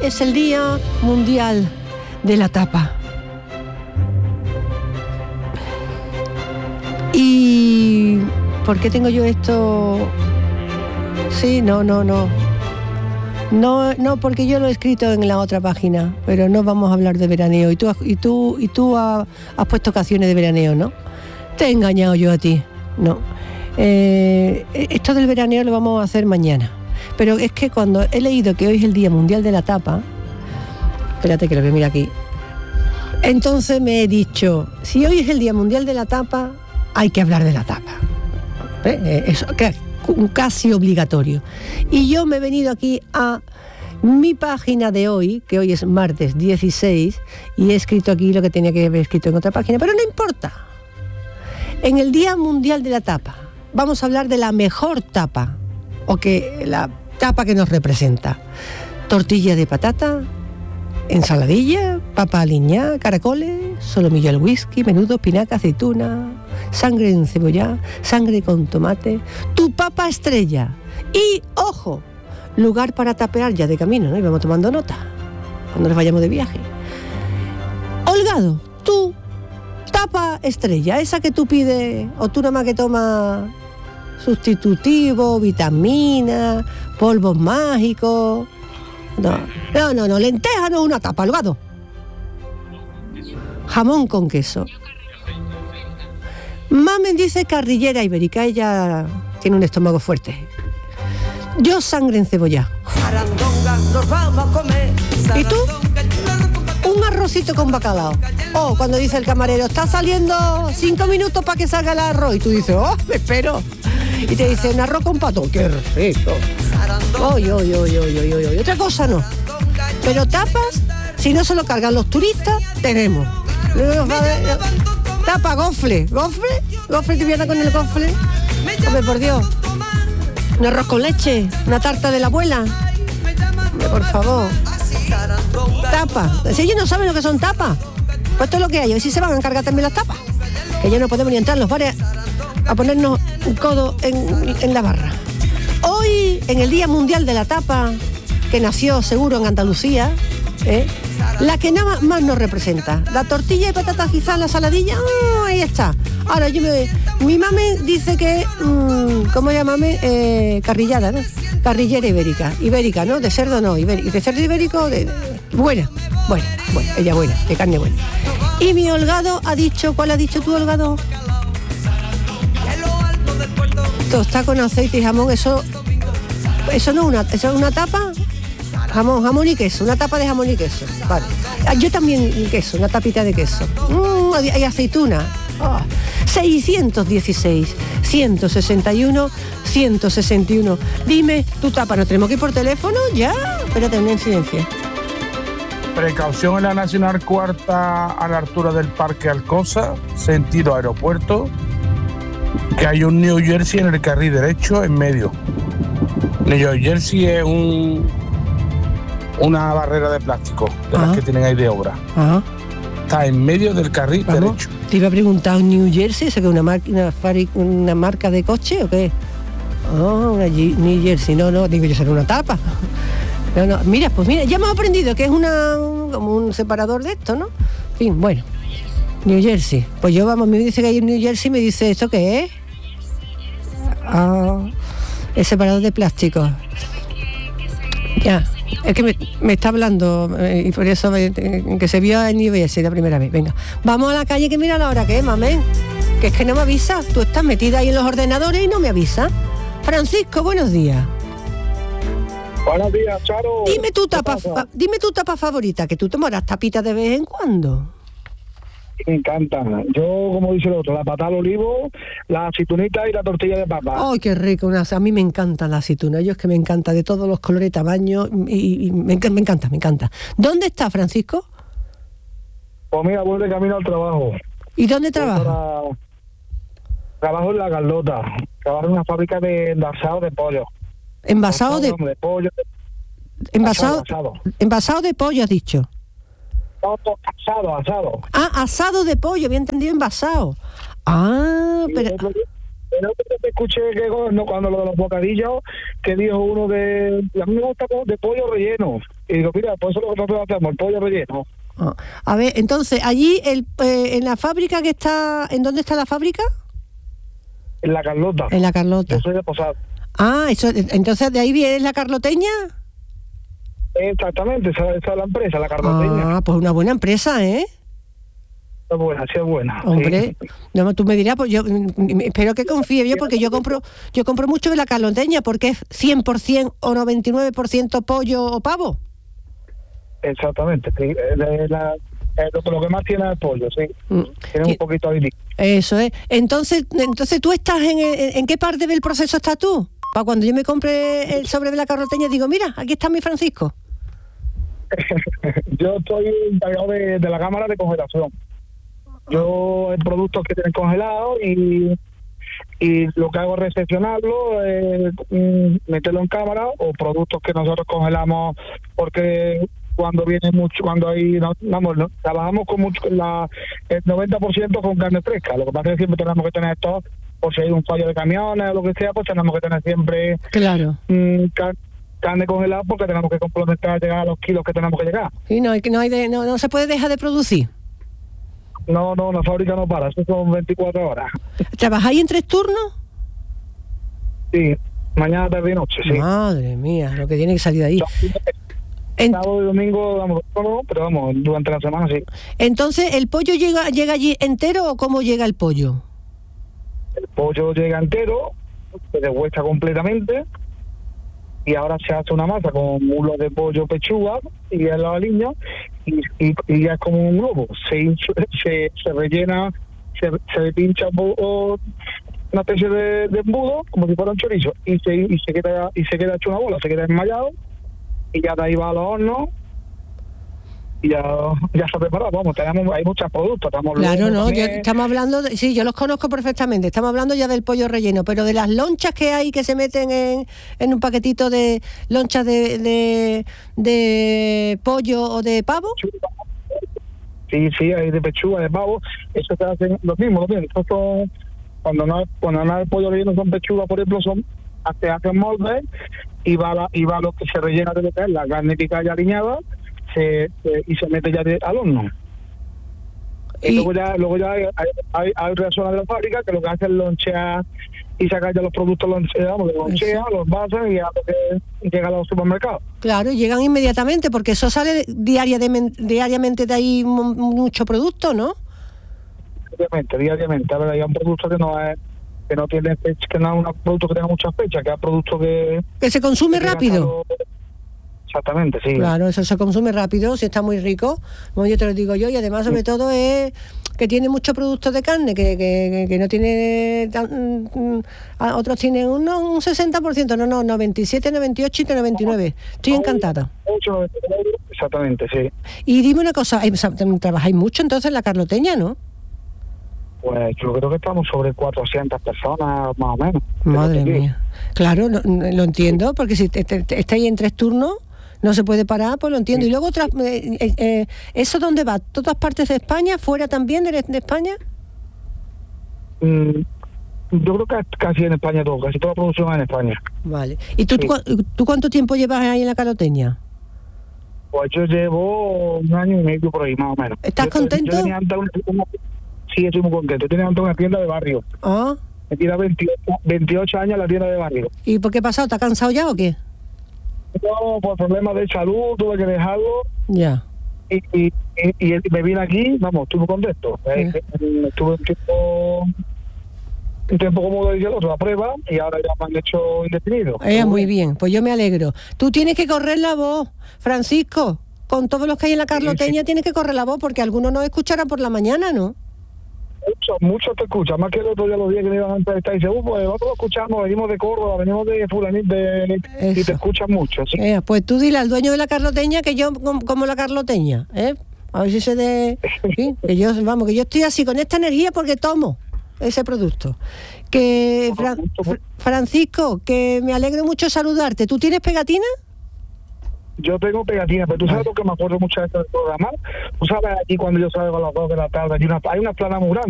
es el Día Mundial de la Tapa. ¿Y por qué tengo yo esto? Sí, no, porque yo lo he escrito en la otra página, pero no vamos a hablar de veraneo. Y tú has puesto canciones de veraneo, ¿no? Te he engañado yo a ti, no. Esto del veraneo lo vamos a hacer mañana. Pero es que cuando he leído que hoy es el Día Mundial de la Tapa, espérate que lo voy a mirar aquí. Entonces me he dicho, si hoy es el Día Mundial de la Tapa, hay que hablar de la tapa. Eso casi obligatorio. Y yo me he venido aquí a mi página de hoy, que hoy es martes 16, y he escrito aquí lo que tenía que haber escrito en otra página, pero no importa. En el Día Mundial de la Tapa vamos a hablar de la mejor tapa, o que la tapa que nos representa. Tortilla de patata, ensaladilla, papa aliñada, caracoles, solomillo al whisky, menudo, espinaca, aceituna, sangre encebollada, sangre con tomate, tu papa estrella. Y, ojo, lugar para tapear ya de camino, ¿no? Y vamos tomando nota cuando nos vayamos de viaje. Holgado, tu tapa estrella, esa que tú pides, o tú nada más que tomas sustitutivo, vitamina, polvos mágicos. No, lenteja no es una tapa, Holgado. Jamón con queso. Mamen dice carrillera ibérica, ella tiene un estómago fuerte. Yo sangre encebollada. ¿Y tú? Un arrocito con bacalao. Cuando dice el camarero, está saliendo 5 minutos para que salga el arroz. Y tú dices, me espero. Y te dice, un arroz con pato. ¡Qué rico! Otra cosa no. Pero tapas, si no se lo cargan los turistas, tenemos. Tapa, gofle te viene con el gofle. Hombre, por Dios. Un arroz con leche, una tarta de la abuela. Hombre, por favor. Tapa. Si ellos no saben lo que son tapas, pues esto es lo que hay. A ver si se van a encargar también las tapas. Que ya no podemos ni entrar en los bares a ponernos un codo en la barra. Hoy, en el Día Mundial de la Tapa, que nació seguro en Andalucía, la que nada más nos representa. La tortilla de patatas, quizás la saladilla, ahí está. Ahora, mi mame dice que, ¿cómo llama? Carrillada, ¿no? Carrillera ibérica, ¿no? De cerdo no, de cerdo ibérico, buena, ella buena, de carne buena. Y mi Holgado ha dicho, ¿cuál has dicho tú, Holgado? Tostada con aceite y jamón, eso no es una tapa. Jamón y queso, una tapa de jamón y queso. Vale. Yo también queso, una tapita de queso. Hay aceituna. 616, 161, 161. Dime tu tapa, ¿nos tenemos que ir por teléfono? Ya, espérate, una incidencia. Precaución en la Nacional Cuarta a la altura del Parque Alcosa, sentido aeropuerto, que hay un New Jersey en el carril derecho en medio. New Jersey es una barrera de plástico de las que tienen ahí de obra. Está en medio del carril derecho. Te iba a preguntar, New Jersey, ¿eso que es una marca de coche o qué? Una New Jersey, no, digo yo, será una tapa. No, mira, ya hemos aprendido que es como un separador de esto, ¿no? En fin, bueno, New Jersey. Pues me dice que hay en New Jersey, me dice, ¿esto qué es? El separador de plástico. Ya, es que me está hablando y por eso que se vio en New Jersey la primera vez. Venga, vamos a la calle, que mira la hora que es, mamén. Que es que no me avisa. Tú estás metida ahí en los ordenadores y no me avisa. Francisco, buenos días. Buenos días, Charo. Dime tu tapa favorita, que tú tomarás tapita de vez en cuando. Me encantan. Yo, como dice el otro, la patada al olivo, la aceitunita y la tortilla de papa. ¡Ay, qué rico! A mí me encanta la aceituna. Yo es que me encanta de todos los colores, tamaños, y me encanta. ¿Dónde está, Francisco? Pues mira, voy de camino al trabajo. ¿Y dónde trabaja? Trabajo en La Carlota. Trabajo en una fábrica de envasado de pollo. ¿Envasado de pollo? Envasado de pollo, has dicho. Asado. Asado de pollo, había entendido envasado. Pero... Pero te escuché que cuando lo de los bocadillos, que dijo uno de... A mí me gusta de pollo relleno. Y digo, mira, pues eso es lo que nosotros hacemos, el pollo relleno. A ver, entonces, allí en la fábrica que está... ¿En dónde está la fábrica? En La Carlota. En La Carlota. Yo soy de Posada. Ah, eso, entonces de ahí viene la carloteña. Exactamente, esa es la empresa, La Carloteña. Ah, pues una buena empresa, ¿eh? Es buena, sí es buena. Hombre, sí. no, tú me dirás, pues yo espero que confíe bien, porque yo compro mucho de la carloteña, porque es 100% o 99% pollo o pavo. Exactamente, sí. Lo que más tiene es el pollo, sí. Tiene un poquito de... Eso es. Entonces tú estás ¿en qué parte del proceso estás tú? Para cuando yo me compre el sobre de la carloteña, digo, mira, aquí está mi Francisco. Yo estoy encargado de la cámara de congelación. Yo el producto que tienen congelado y lo que hago es recepcionarlo, meterlo en cámara, o productos que nosotros congelamos porque cuando viene mucho, cuando hay, trabajamos con mucho, el 90% con carne fresca. Lo que pasa es que siempre tenemos que tener esto, por si hay un fallo de camiones o lo que sea, pues tenemos que tener siempre carne congelada, porque tenemos que complementar, llegar a los kilos que tenemos que llegar. Y no se puede dejar de producir. No, la fábrica no para, eso son 24 horas. ¿Trabajáis en 3 turnos? Sí, mañana, tarde y noche, sí. Madre mía, lo que tiene que salir de ahí. Sábado y domingo damos todo, pero vamos, durante la semana sí. Entonces, ¿el pollo llega allí entero o cómo llega el pollo? El pollo llega entero, se deshuesa completamente, y ahora se hace una masa con muslos de pollo, pechuga y el aliño, y ya es como un globo. Se rellena, se pincha una especie de embudo, como si fuera un chorizo, y se queda hecho una bola, se queda enmallado, y ya de ahí va al horno y ya se ha preparado. Vamos, hay muchos productos. Claro, no, estamos hablando, sí, yo los conozco perfectamente, estamos hablando ya del pollo relleno, pero de las lonchas que hay que se meten en un paquetito de lonchas de pollo o de pavo. Sí, hay de pechuga, de pavo, eso se hacen los mismos. Estos son, cuando no hay pollo relleno, son pechugas, por ejemplo, se hacen moldes, y va lo que se rellena de lo que es la carne picada y aliñada, y se mete ya al horno. Y luego ya hay otras zonas de la fábrica que lo que hacen es lonchear y sacar ya los productos, los envasan, y a lo que llega a los supermercados. Claro, llegan inmediatamente, porque eso sale diariamente de ahí mucho producto, ¿no? Diariamente. A ver, hay un producto que no tiene fecha, que no es un producto que tenga mucha fecha, que es un producto que se consume rápido. Exactamente, sí. Claro, eso se consume rápido, si está muy rico, como yo te lo digo yo, y además sobre todo es que tiene muchos productos de carne, que no tiene otros tienen un 60%, no, 97, 98 y 99. Estoy encantada. Exactamente, sí. Y dime una cosa, trabajáis mucho entonces en la carloteña, ¿no? Pues yo creo que estamos sobre 400 personas, más o menos. Madre mía. Claro, lo entiendo, porque si estáis en 3 turnos, no se puede parar, pues lo entiendo. Sí. Y luego, ¿eso dónde va? ¿Todas partes de España? ¿Fuera también de España? Yo creo que casi en España todo, casi toda la producción es en España. Vale. ¿Y tú cuánto tiempo llevas ahí en la carloteña? Pues yo llevo 1 año y medio por ahí, más o menos. ¿Estás contento? Yo tenía antes sí, estoy muy contento. Yo tenía antes una tienda de barrio. Ah. Me tira 28 años la tienda de barrio. ¿Y por qué ha pasado? ¿Te has cansado ya o qué? No, por problemas de salud, tuve que dejarlo. Ya. Y me vine aquí, vamos, estuve muy contento. Estuve un tiempo como lo dice el otro, la prueba, y ahora ya me han hecho indefinido. Muy bien, pues yo me alegro. Tú tienes que correr la voz, Francisco. Con todos los que hay en la carloteña, sí. Tienes que correr la voz, porque algunos nos escucharán por la mañana, ¿no? Muchos te escuchan, más que el otro día, los días que me iban a entrevistar, y dicen, pues nosotros escuchamos, venimos de Córdoba, venimos de Fulanit, y te escuchan mucho. ¿Sí? Pues tú dile al dueño de la carloteña que yo como la carloteña, a ver si se ¿sí? que yo estoy así con esta energía porque tomo ese producto. Que Francisco, que me alegro mucho saludarte. ¿Tú tienes pegatina? Yo tengo pegatina, pero tú sabes lo que me acuerdo muchas veces del programa. Tú sabes, aquí cuando yo salgo a las 2 de la tarde, hay una plana muy grande.